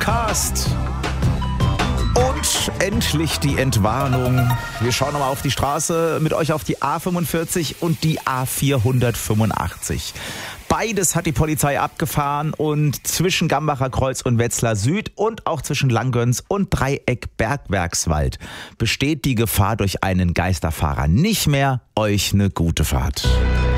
Podcast. Und endlich die Entwarnung. Wir schauen nochmal auf die Straße, mit euch auf die A45 und die A485. Beides hat die Polizei abgefahren und zwischen Gambacher Kreuz und Wetzlar Süd und auch zwischen Langgöns und Dreieck Bergwerkswald besteht die Gefahr durch einen Geisterfahrer nicht mehr. Euch eine gute Fahrt.